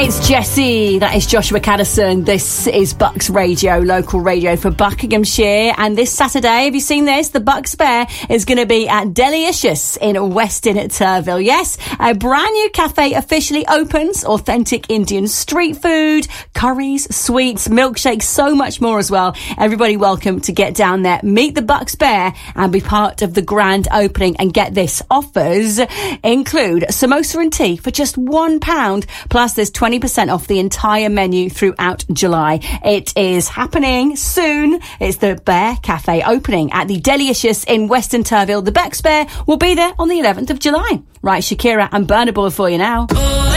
It's Jessie. That is Joshua Caddison. This is Bucks Radio, local radio for Buckinghamshire. And this Saturday, have you seen this? The Bucks Bear is going to be at Delicious in Weston at Turville. Yes, a brand new cafe officially opens. Authentic Indian street food, curries, sweets, milkshakes, so much more as well. Everybody welcome to get down there, meet the Bucks Bear and be part of the grand opening. And get this, offers include samosa and tea for just £1, plus there's 20% off the entire menu throughout July. It is happening soon. It's the Bear Cafe opening at the Delicious in Weston Turville. The Bucks Bear will be there on the 11th of July. Right, Shakira and Burna Boy for you now.